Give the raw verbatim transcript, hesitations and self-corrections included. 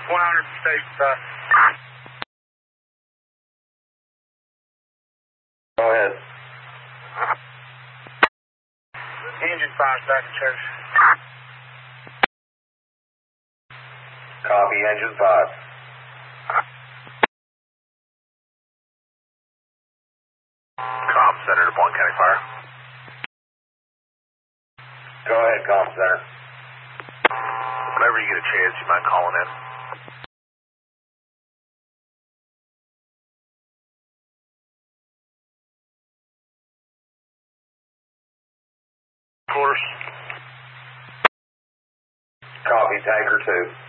one hundred station side. Go ahead. Engine fires back in church. Copy, engine five. Com Center to Blount County Fire. Go ahead, Com Center. Whenever you get a chance, you mind calling in? Of course. Copy, Tanker two.